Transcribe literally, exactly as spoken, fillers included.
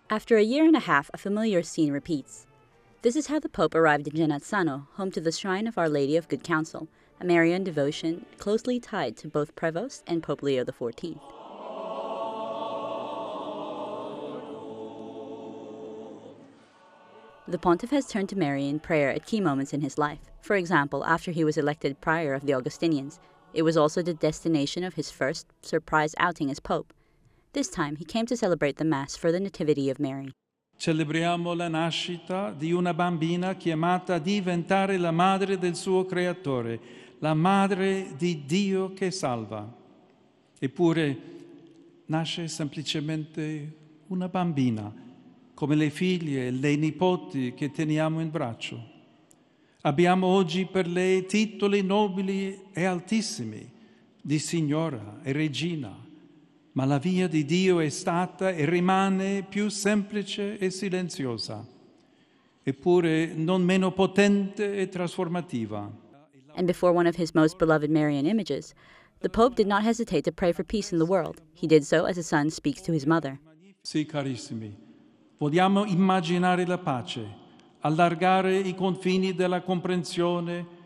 After a year and a half, a familiar scene repeats. This is how the Pope arrived in Genazzano, home to the shrine of Our Lady of Good Counsel, a Marian devotion closely tied to both Prevost and Pope Leo the fourteenth. The pontiff has turned to Mary in prayer at key moments in his life. For example, after he was elected prior of the Augustinians, it was also the destination of his first surprise outing as Pope. This time, he came to celebrate the Mass for the Nativity of Mary. Celebriamo la nascita di una bambina chiamata a diventare la madre del suo creatore, la madre di Dio che salva. Eppure nasce semplicemente una bambina, come le figlie e le nipoti che teniamo in braccio. Abbiamo oggi per lei titoli nobili e altissimi di signora e regina, ma la via di Dio è stata e rimane più semplice e silenziosa, eppure non meno potente e trasformativa. And before one of his most beloved Marian images, the Pope did not hesitate to pray for peace in the world. He did so as a son speaks to his mother. Sì, carissimi, vogliamo immaginare la pace, allargare i confini della comprensione